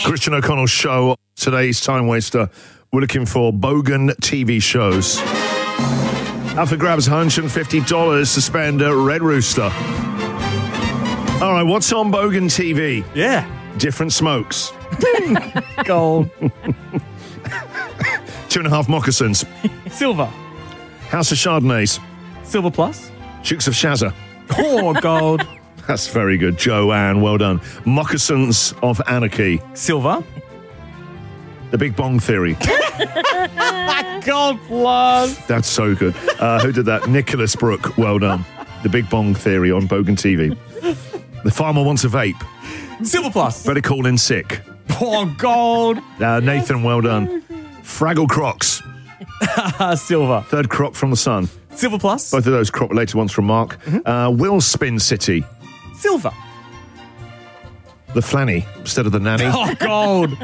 Christian O'Connell's show. Today's Time Waster. We're looking for Bogan TV shows. Up for grabs, $150 to spend at Red Rooster. All right, what's on Bogan TV? Yeah. Different smokes. Gold. 2.5 moccasins. Silver. House of Chardonnays. Silver plus. Dukes of Shazza. Oh, gold. That's very good. Joanne, well done. Moccasins of Anarchy. Silver. The Big Bong Theory. Gold plus. That's so good. Who did that? Nicholas Brooke, well done. The Big Bong Theory on Bogan TV. The Farmer Wants a Vape. Silver plus. Better Call in Sick. Oh, gold. Nathan, well done. Fraggle Crocs. Silver. Third Croc from the Sun. Silver plus. Both of those crop-related ones from Mark. Will Spin City. Silver. The Flanny instead of the Nanny. Oh, gold.